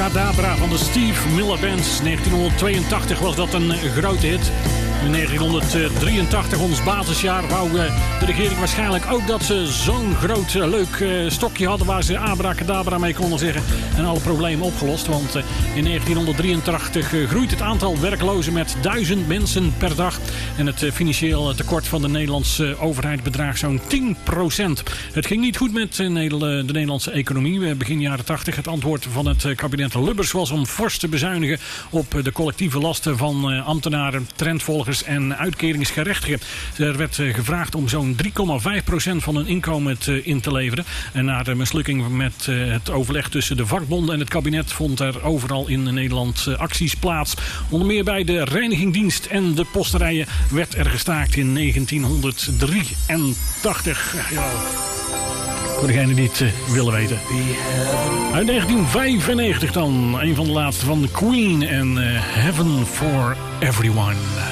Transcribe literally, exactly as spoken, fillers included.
Abracadabra van de Steve Miller Band. negentienhonderdtweeëntachtig was dat een grote hit. In negentienhonderddrieëntachtig, ons basisjaar, wou de regering waarschijnlijk ook dat ze zo'n groot leuk stokje hadden waar ze Abracadabra mee konden zeggen. En alle problemen opgelost. Want in negentienhonderddrieëntachtig groeit het aantal werklozen met duizend mensen per dag. En het financieel tekort van de Nederlandse overheid bedraagt zo'n tien procent. Het ging niet goed met de Nederlandse economie. Begin jaren tachtig. Het antwoord van het kabinet Lubbers was om fors te bezuinigen op de collectieve lasten van ambtenaren, trendvolgers en uitkeringsgerechtigen. Er werd gevraagd om zo'n drie komma vijf procent van hun inkomen in te leveren. En na de mislukking met het overleg tussen de vakbonden en het kabinet vond er overal in Nederland acties plaats. Onder meer bij de reinigingdienst en de posterijen werd er gestaakt in negentienhonderddrieëntachtig. Ja. Voor degenen die het uh, willen weten. Uit negentien vijfennegentig dan. Een van de laatste van The Queen en uh, Heaven for Everyone.